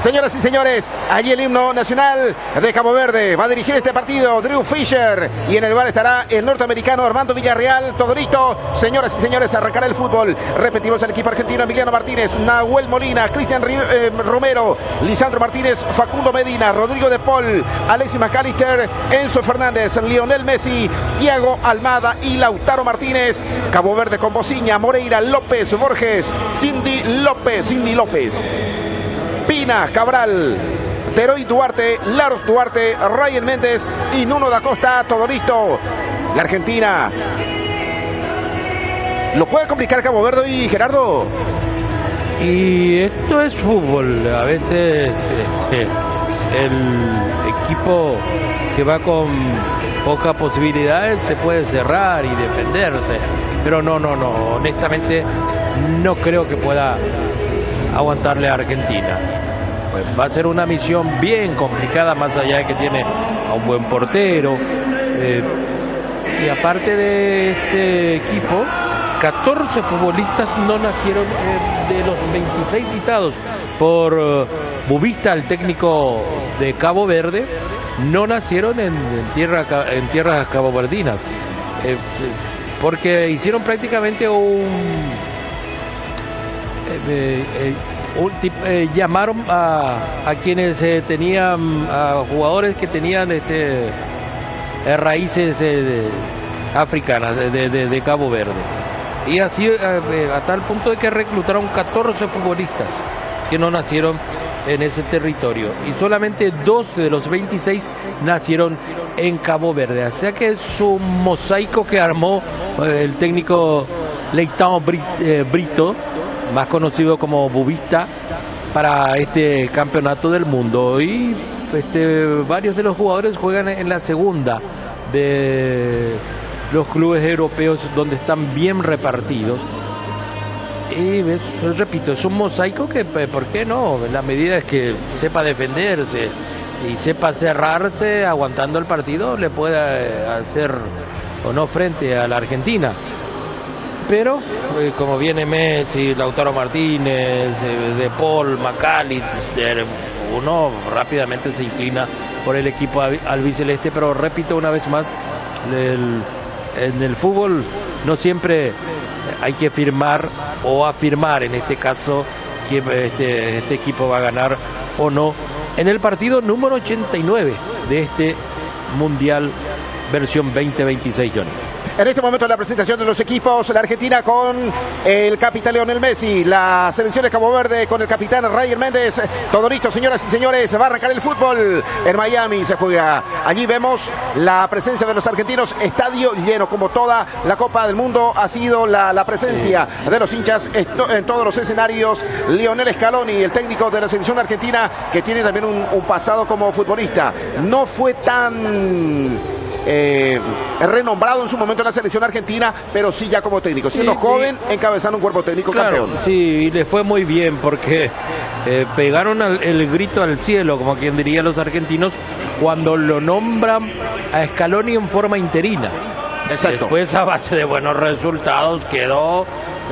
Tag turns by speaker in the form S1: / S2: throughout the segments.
S1: Señoras y señores, allí el himno nacional de Cabo Verde. Va a dirigir este partido Drew Fisher. Y en el bar estará el norteamericano Armando Villarreal. Todo listo. Señoras y señores, arrancará el fútbol. Repetimos el equipo argentino: Emiliano Martínez, Nahuel Molina, Cristian Romero, Lisandro Martínez, Facundo Medina, Rodrigo de Paul, Alexis McAllister, Enzo Fernández, Lionel Messi, Thiago Almada y Lautaro Martínez. Cabo Verde con Bociña, Moreira, López, Borges, Cindy López, Pina, Cabral, Teroy Duarte, Laros Duarte, Ryan Méndez y Nuno da Costa. Todo listo. La Argentina lo puede complicar Cabo Verde y Gerardo.
S2: Y esto es fútbol. A veces el equipo que va con pocas posibilidades se puede cerrar y defenderse. Pero no, honestamente no creo que pueda aguantarle a Argentina. Pues va a ser una misión bien complicada, más allá de que tiene a un buen portero. Y aparte de este equipo, 14 futbolistas no nacieron de los 26 citados por Bubista, el técnico de Cabo Verde, no nacieron en tierras caboverdinas, porque hicieron prácticamente llamaron a quienes tenían, a jugadores que tenían raíces africanas de Cabo Verde. Y así a tal punto de que reclutaron 14 futbolistas que no nacieron en ese territorio, y solamente 12 de los 26 nacieron en Cabo Verde. O sea que es un mosaico que armó el técnico Leitão Brito, más conocido como Bubista, para este campeonato del mundo. Y varios de los jugadores juegan en la segunda de los clubes europeos, donde están bien repartidos. Y repito, es un mosaico que, ¿por qué no? En la medida es que sepa defenderse y sepa cerrarse aguantando el partido, le puede hacer o no frente a la Argentina. Pero como viene Messi, Lautaro Martínez, De Paul, McAllister, uno rápidamente se inclina por el equipo albiceleste. Pero repito una vez más, en el fútbol no siempre hay que firmar o afirmar, en este caso, que este equipo va a ganar o no en el partido número 89 de este Mundial versión 2026, Johnny.
S1: En este momento la presentación de los equipos: la Argentina con el capitán Lionel Messi, la selección de Cabo Verde con el capitán Ryan Méndez. Todo listo, señoras y señores, va a arrancar el fútbol. En Miami se juega. Allí vemos la presencia de los argentinos, estadio lleno, como toda la Copa del Mundo ha sido la presencia de los hinchas en todos los escenarios. Lionel Scaloni, el técnico de la selección argentina, que tiene también un pasado como futbolista. No fue tan renombrado en su momento en la selección argentina, pero sí ya como técnico, siendo joven, encabezando un cuerpo técnico,
S2: claro,
S1: campeón.
S2: Sí, y le fue muy bien, porque pegaron el grito al cielo, como quien diría los argentinos, cuando lo nombran a Scaloni en forma interina.
S1: Exacto.
S2: Después, a base de buenos resultados, quedó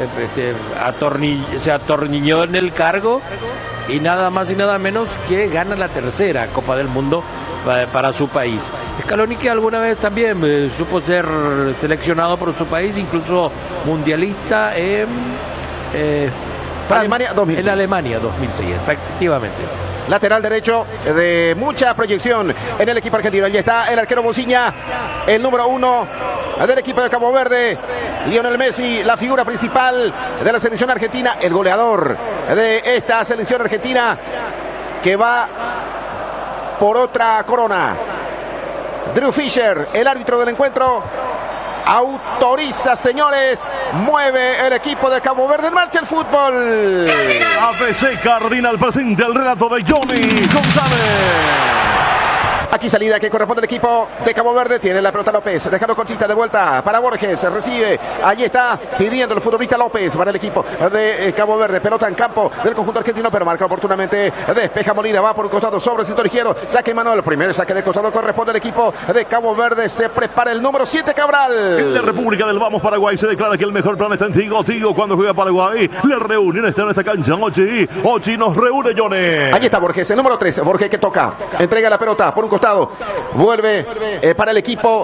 S2: se atornilló en el cargo, y nada más y nada menos que gana la tercera Copa del Mundo para su país. Scaloni, que alguna vez también supo ser seleccionado por su país, incluso mundialista en
S1: Alemania 2006.
S2: En Alemania 2006, efectivamente.
S1: Lateral derecho de mucha proyección en el equipo argentino. Allí está el arquero Bociña, el número 1 del equipo de Cabo Verde. Lionel Messi, la figura principal de la selección argentina, el goleador de esta selección argentina, que va por otra corona. Drew Fisher, el árbitro del encuentro, autoriza, señores, mueve el equipo de Cabo Verde. En marcha el fútbol.
S3: ABC Cardinal presenta el relato de Johnny González.
S1: Aquí salida que corresponde al equipo de Cabo Verde. Tiene la pelota López, dejando cortita de vuelta para Borges. Recibe, allí está pidiendo el futbolista López para el equipo de Cabo Verde. Pelota en campo del conjunto argentino, pero marca oportunamente. Despeja Molina, va por un costado sobre el sector izquierdo. Saque Manuel, primer saque de costado corresponde al equipo de Cabo Verde. Se prepara el número 7, Cabral.
S3: En la República del Vamos, Paraguay, se declara que el mejor plan está en Tigo. Tigo, cuando juega Paraguay, la reunión está en esta cancha. Ochi nos reúne, Johnny.
S1: Allí está Borges, el número 3. Borges que toca, entrega la pelota por un costado. Vuelve para el equipo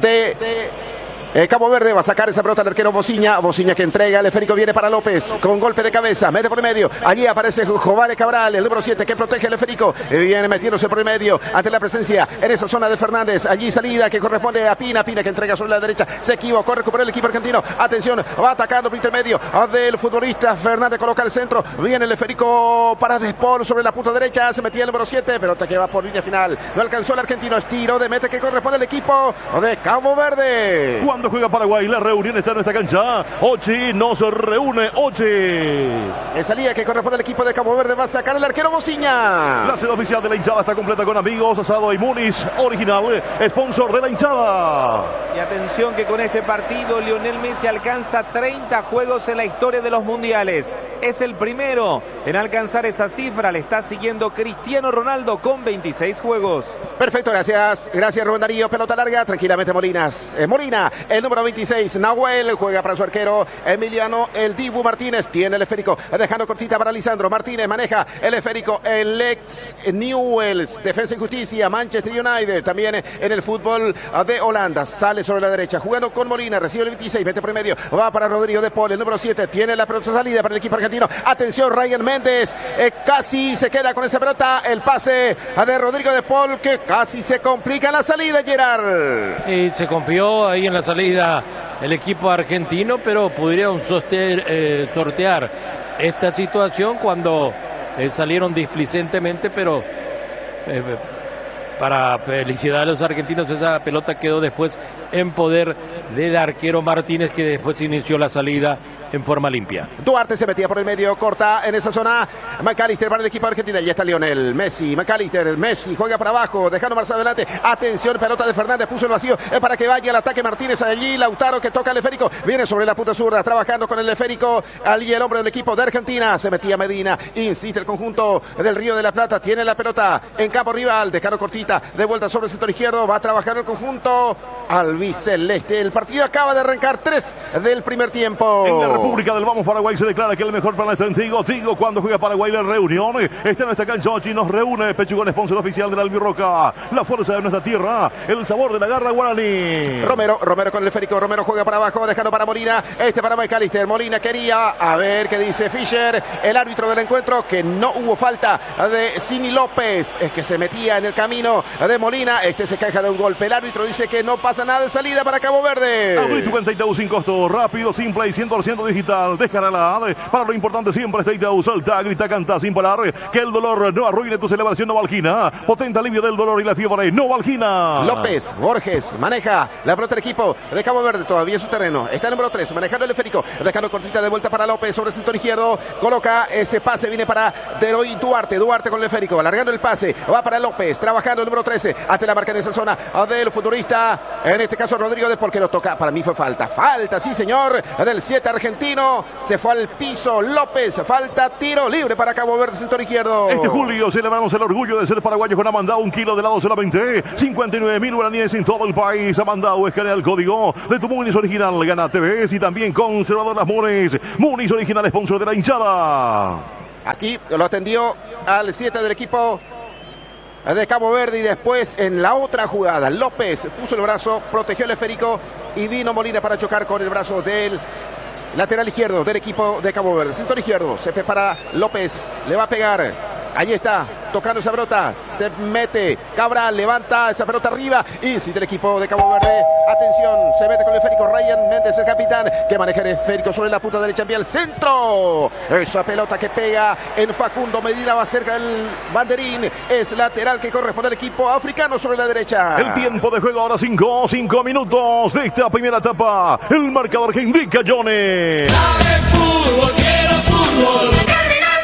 S1: de Cabo Verde. Va a sacar esa pelota el arquero Bociña. Bociña que entrega, el esférico viene para López con golpe de cabeza, mete por el medio. Allí aparece Jovale Cabral, el número 7 que protege el esférico. Viene metiéndose por el medio ante la presencia en esa zona de Fernández. Allí salida que corresponde a Pina. Pina que entrega sobre la derecha, se equivocó, recupera el equipo argentino. Atención, va atacando por intermedio del futbolista Fernández, coloca el centro. Viene el esférico para Despol sobre la punta derecha. Se metía el número 7, pelota que va por línea final. No alcanzó el argentino, estiro de mete que corresponde al equipo de Cabo Verde.
S3: Cuando juega Paraguay, la reunión está en esta cancha. Ochi nos reúne, Ochi.
S1: En salida que corresponde al equipo de Cabo Verde, va a sacar el arquero Bociña.
S3: La sede oficial de la hinchada está completa con amigos, asado y Muniz, original, sponsor de la hinchada.
S4: Y atención que con este partido Lionel Messi alcanza 30 juegos en la historia de los mundiales. Es el primero en alcanzar esa cifra. Le está siguiendo Cristiano Ronaldo con 26 juegos.
S1: Perfecto, gracias. Gracias, Rubén Darío. Pelota larga, tranquilamente Molina, el número 26, Nahuel, juega para su arquero Emiliano El Dibu Martínez. Tiene el esférico, dejando cortita para Lisandro Martínez. Maneja el esférico, el ex Newell's, Defensa y Justicia, Manchester United, también en el fútbol de Holanda. Sale sobre la derecha, jugando con Molina, recibe el 26, mete por el medio, va para Rodrigo de Paul, el número 7, tiene la pelota salida para el equipo argentino. Atención, Ryan Méndez, casi se queda con esa pelota. El pase de Rodrigo de Paul, que casi se complica la salida, Gerard.
S2: Y se confió ahí en la salida el equipo argentino, pero pudieron sortear esta situación cuando salieron displicentemente, pero para felicidad de los argentinos, esa pelota quedó después en poder del arquero Martínez, que después inició la salida en forma limpia.
S1: Duarte se metía por el medio, corta en esa zona. McAllister para el equipo argentino. Ya está Lionel Messi. McAllister, Messi juega para abajo, dejando más adelante. Atención, pelota de Fernández, puso el vacío para que vaya el ataque Martínez allí. Lautaro que toca el esférico, viene sobre la punta zurda, trabajando con el esférico. Allí el hombre del equipo de Argentina. Se metía Medina, insiste el conjunto del Río de la Plata. Tiene la pelota en campo rival, dejando cortita, de vuelta sobre el sector izquierdo. Va a trabajar el conjunto albiceleste. El partido acaba de arrancar 3 del primer tiempo.
S3: En la República del Vamos, Paraguay, se declara que el mejor plan está en Tigo. Tigo, cuando juega Paraguay, la reunión está en esta cancha. Ochi nos reúne, Pechugón, sponsor oficial de la Albirroca. La fuerza de nuestra tierra, el sabor de la garra guaraní.
S1: Romero con el esférico. Romero juega para abajo, dejando para Molina. Para McAllister. Molina quería, a ver qué dice Fischer, el árbitro del encuentro, que no hubo falta de Cini López, es que se metía en el camino de Molina. Se queja de un golpe. El árbitro dice que no pasa nada de salida para Cabo Verde.
S3: Abrí tu cuenta Itaú sin costo, rápido, simple y 100% digital. Descárgala. Para lo importante siempre está Itaú. Salta, grita, canta sin parar. Que el dolor no arruine tu celebración Novalgina. Potente alivio del dolor y la fiebre Novalgina.
S1: López, Borges, maneja la pelota del equipo de Cabo Verde. Todavía en su terreno. Está el número 3, manejando el esférico. Dejando cortita de vuelta para López sobre el sector izquierdo. Coloca ese pase, viene para Deroy Duarte. Duarte con el esférico, alargando el pase. Va para López, trabajando el número 13. Hasta la marca en esa zona del futbolista. En este caso Rodrigo de Paul, que lo toca. Para mí fue falta. Falta, sí señor, del 7 argentino. Se fue al piso López. Falta, tiro libre para Cabo Verde, sector izquierdo.
S3: Este julio celebramos el orgullo de ser paraguayos con Amandau. 1 kilo de helado solamente 59.000 guaraníes en todo el país. Amandau, escanea el código de tu Muniz original. Gana TVs y también Conservador Las Mores. Muniz original, sponsor de la hinchada.
S1: Aquí lo atendió al 7 del equipo de Cabo Verde, y después en la otra jugada López puso el brazo, protegió el esférico y vino Molina para chocar con el brazo del lateral izquierdo del equipo de Cabo Verde. Sector izquierdo, se prepara López, le va a pegar. Allí está, tocando esa pelota, se mete Cabral, levanta esa pelota arriba, insiste el equipo de Cabo Verde. Atención, se mete con el esférico Ryan Méndez, el capitán, que maneja el esférico sobre la punta derecha, envía el centro. Esa pelota que pega en Facundo Medina, va cerca del banderín, es lateral que corresponde al equipo africano sobre la derecha.
S3: El tiempo de juego ahora 5 minutos de esta primera etapa. El marcador que indica Johnny.
S1: El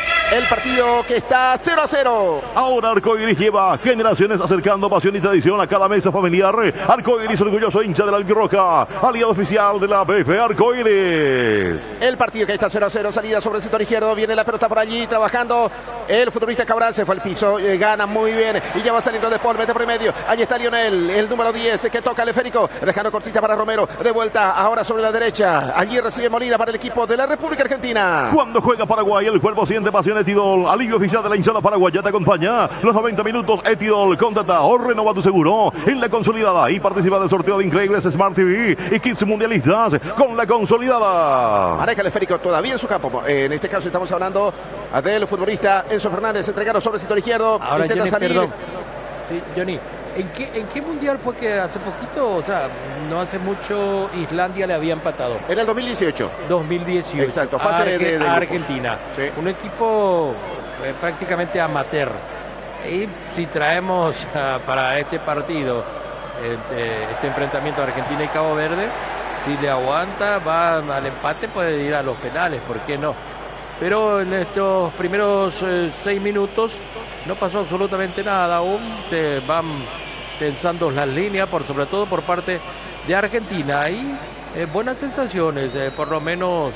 S1: partido que está 0-0.
S3: Ahora Arcoiris lleva generaciones acercando pasión y tradición a cada mesa familiar. Arcoiris, orgulloso hincha de la Albirroja, aliado oficial de la BF Arcoiris.
S1: El partido que está 0-0, salida sobre el sector izquierdo, viene la pelota por allí, trabajando el futbolista Cabral, se fue al piso, gana muy bien y ya va saliendo de Paul, mete por medio, allí está Lionel, el número 10 que toca el esférico, dejando cortita para Romero, de vuelta ahora sobre la derecha, allí recibe Molina para el equipo de la República Argentina.
S3: Cuando juega Paraguay, el cuerpo siente pasión. Etidol, alivio oficial de la hinchada paraguaya, te acompaña los 90 minutos. Etidol, contrata o renova tu seguro en la consolidada y participa del sorteo de increíbles Smart TV y kits mundialistas con la consolidada.
S1: Maneja el esférico todavía en su campo, en este caso estamos hablando del futbolista Enzo Fernández, entregado sobre el sector izquierdo,
S2: ahora
S1: intenta
S2: Johnny,
S1: salir.
S2: perdón. Sí, Johnny, ¿en qué mundial fue que hace poquito, o sea, no hace mucho, Islandia le había empatado?
S1: En el 2018.
S2: 2018.
S1: Exacto, fase de
S2: Argentina.
S1: Sí.
S2: Un equipo prácticamente amateur. Y si traemos para este partido, este enfrentamiento de Argentina y Cabo Verde, si le aguanta, va al empate, puede ir a los penales, ¿por qué no? Pero en estos primeros 6 minutos no pasó absolutamente nada, aún se van tensando las líneas, sobre todo por parte de Argentina, y buenas sensaciones, por lo menos,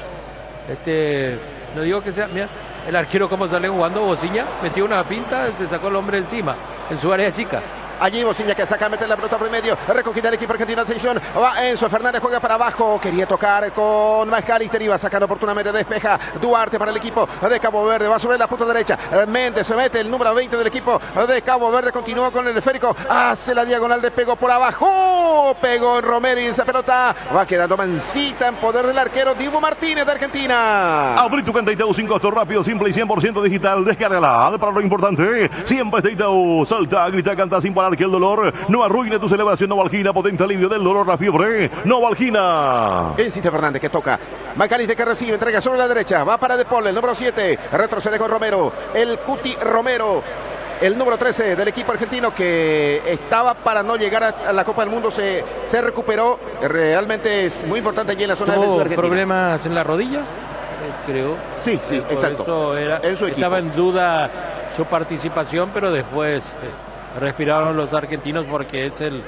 S2: no digo que sea, mira, el arquero como sale jugando, Bociña, metió una pinta, se sacó el hombre encima, en su área chica.
S1: Allí Bociña que saca, mete la pelota por el medio, reconquista el equipo argentino, atención, va Enzo Fernández, juega para abajo, quería tocar con McAllister, iba sacando oportunamente, despeja Duarte para el equipo de Cabo Verde, va sobre la punta derecha, Méndez se mete, el número 20 del equipo de Cabo Verde, continúa con el esférico, hace la diagonal, despegó por abajo, pegó en Romero y esa pelota va quedando mansita en poder del arquero Dibu Martínez de Argentina.
S3: Abrí tu cuenta Itaú sin costo, rápido, simple y 100% digital, descárgala, para lo importante, siempre está Itaú, salta, grita, canta sin parar, que el dolor no arruine tu celebración. Novalgina, potente alivio del dolor, la fiebre. Novalgina.
S1: Insiste Fernández que toca. McAllister que recibe, entrega sobre la derecha. Va para De Paul, el número 7. Retrocede con Romero. El Cuti Romero. El número 13 del equipo argentino que estaba para no llegar a la Copa del Mundo se recuperó. Realmente es muy importante allí en la zona de Argentina.
S2: ¿Problemas en la rodilla? Creo.
S1: Sí, exacto.
S2: Eso en su equipo. Estaba en duda su participación, pero después respiraron los argentinos porque es el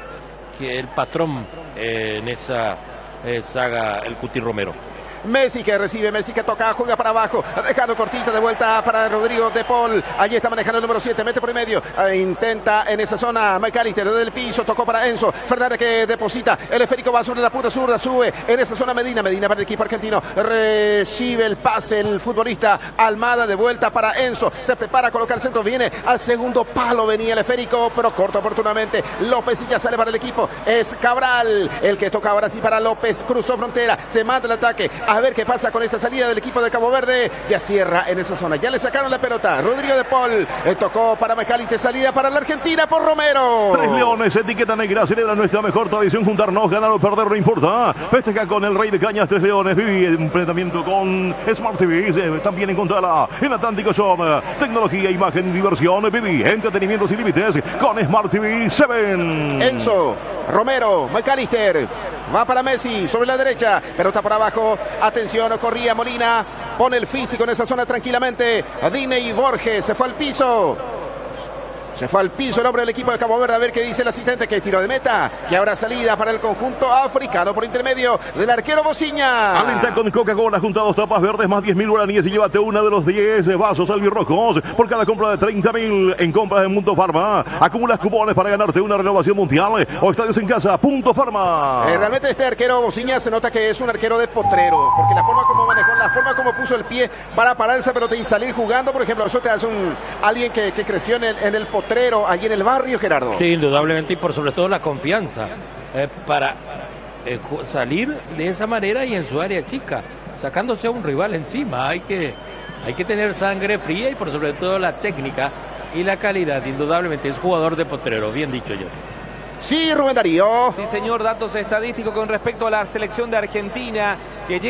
S2: patrón en esa saga, el Cuti Romero.
S1: Messi que recibe, Messi que toca, juega para abajo, dejando cortita de vuelta para Rodrigo De Paul, allí está manejando el número 7, mete por el medio, intenta en esa zona McAllister desde el piso, tocó para Enzo Fernández que deposita, el esférico va sobre la punta zurda, sube en esa zona Medina para el equipo argentino, recibe el pase el futbolista Almada, de vuelta para Enzo, se prepara a colocar el centro, viene al segundo palo, venía el esférico, pero corta oportunamente, López y ya sale para el equipo, es Cabral, el que toca ahora sí para López, cruzó frontera, se manda el ataque, a ver qué pasa con esta salida del equipo de Cabo Verde. Ya cierra en esa zona. Ya le sacaron la pelota. Rodrigo De Paul tocó para McAllister. Salida para la Argentina por Romero.
S3: 3 leones, etiqueta negra. Celebra nuestra mejor tradición. Juntarnos, ganar o perder no importa. Festeja con el Rey de Cañas. 3 leones. Viví enfrentamiento con Smart TV. También encontrará en Atlántico Shop. Tecnología, imagen, diversión. Viví entretenimiento sin límites con Smart TV 7.
S1: Enzo, Romero, McAllister. Va para Messi sobre la derecha. Pelota por abajo. Atención, corría Molina. Pone el físico en esa zona tranquilamente. Diney Borges se fue al piso. Se fue al piso el hombre del equipo de Cabo Verde. A ver qué dice el asistente, que tiro de meta. Y ahora salida para el conjunto africano por intermedio del arquero Bociña.
S3: Alenta con Coca-Cola junto a 2 tapas verdes más 10.000 guaraníes y llévate una de los 10 vasos albirrojos por cada compra de 30.000 en compras en Punto Farma. Acumulas cupones para ganarte una renovación mundial o estadios en casa. Punto Farma.
S1: Realmente este arquero Bociña se nota que es un arquero de potrero, porque la forma como manejó, la forma como puso el pie para parar esa pelota y salir jugando, por ejemplo, eso te hace alguien que creció en el potrero allí en el barrio, Gerardo.
S2: Sí, indudablemente, y por sobre todo la confianza para salir de esa manera y en su área chica, sacándose a un rival encima. Hay que tener sangre fría y por sobre todo la técnica y la calidad. Indudablemente es jugador de potrero, bien dicho yo.
S1: Sí, Rubén Darío.
S4: Sí, señor, datos estadísticos con respecto a la selección de Argentina, que llega